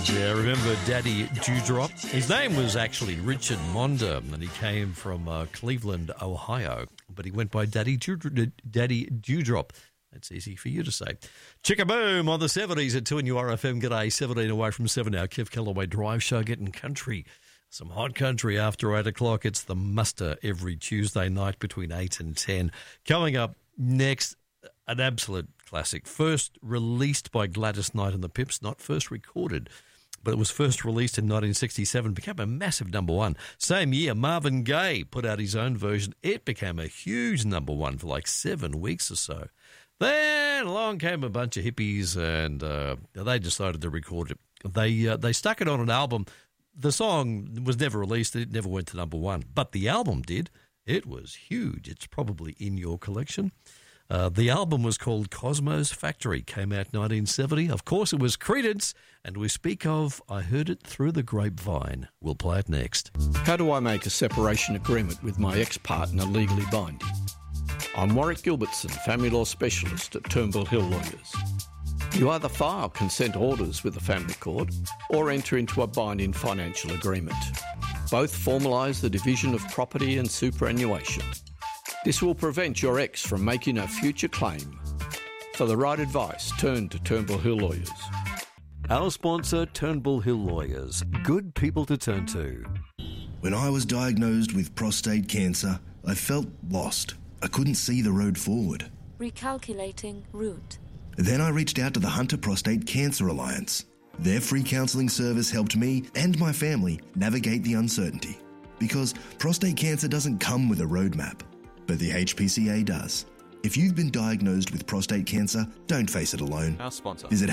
Yeah, remember Daddy Dewdrop? His name was actually Richard Monda, and he came from Cleveland, Ohio. But he went by Daddy Dewdrop. That's easy for you to say. Chickaboom on the 70s at 2 and URFM. G'day, 17 away from 7 now. Kev Callaway Drive Show, getting country. Some hot country after 8 o'clock. It's the muster every Tuesday night between 8 and 10. Coming up next, an absolute classic. First released by Gladys Knight and the Pips, not first recorded, but it was first released in 1967, became a massive number one. Same year, Marvin Gaye put out his own version. It became a huge number one for like 7 weeks or so. Then along came a bunch of hippies and they decided to record it. They stuck it on an album. The song was never released. It never went to number one, but the album did. It was huge. It's probably in your collection. The album was called Cosmo's Factory, came out 1970. Of course, it was Creedence, and we speak of I Heard It Through the Grapevine. We'll play it next. How do I make a separation agreement with my ex-partner legally binding? I'm Warwick Gilbertson, family law specialist at Turnbull Hill Lawyers. You either file consent orders with the family court or enter into a binding financial agreement. Both formalise the division of property and superannuation. This will prevent your ex from making a future claim. For the right advice, turn to Turnbull Hill Lawyers. Our sponsor, Turnbull Hill Lawyers. Good people to turn to. When I was diagnosed with prostate cancer, I felt lost. I couldn't see the road forward. Recalculating route. Then I reached out to the Hunter Prostate Cancer Alliance. Their free counselling service helped me and my family navigate the uncertainty. Because prostate cancer doesn't come with a roadmap, but the HPCA does. If you've been diagnosed with prostate cancer, don't face it alone. Our sponsor. Visit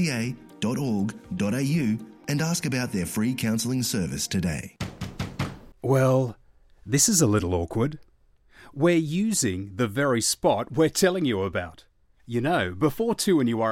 hpca.org.au and ask about their free counselling service today. Well, this is a little awkward. We're using the very spot we're telling you about. You know, before 2 and you are